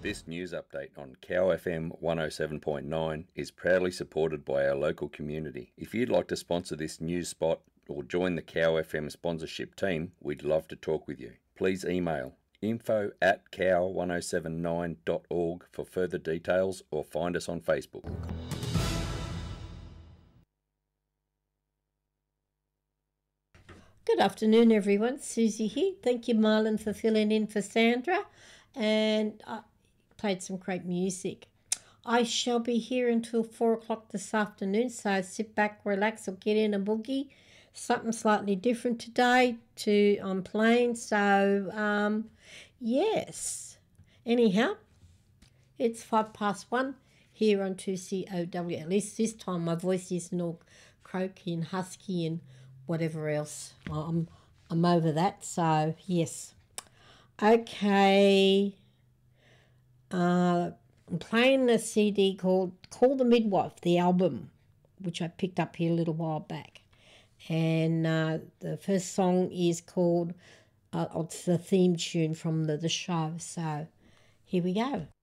This news update on Cow FM 107.9 is proudly supported by our local community. If you'd like to sponsor this news spot or join the Cow FM sponsorship team, we'd love to talk with you. Please email info@cow1079.org for further details or find us on Facebook. Good afternoon, everyone. Susie here. Thank you, Marlon, for filling in for Sandra. And I played some great music. I shall be here until 4 o'clock this afternoon, so sit back, relax, or get in a boogie. Something slightly different today I'm playing. So, yes. Anyhow, it's 1:05 here on 2COW. At least this time my voice isn't all croaky and husky and whatever else. I'm over that, so yes. Okay. I'm playing a CD called Call the Midwife, the album, which I picked up here a little while back. And the first song is called, it's the theme tune from the show. So here we go.